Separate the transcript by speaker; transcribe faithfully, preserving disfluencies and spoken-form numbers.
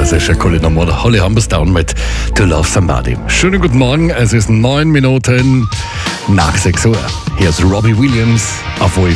Speaker 1: Das ist ja cool nochmal. Holly Humberstone mit To Love Somebody. Schönen guten Morgen, es ist neun Minuten nach sechs Uhr. Hier ist Robbie Williams auf O E